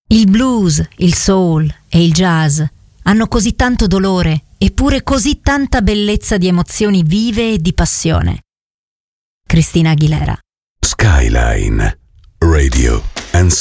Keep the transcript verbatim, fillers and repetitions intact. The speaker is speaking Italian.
Il blues, il soul e il jazz hanno così tanto dolore eppure così tanta bellezza di emozioni vive e di passione. Cristina Aguilera. Skyline Radio.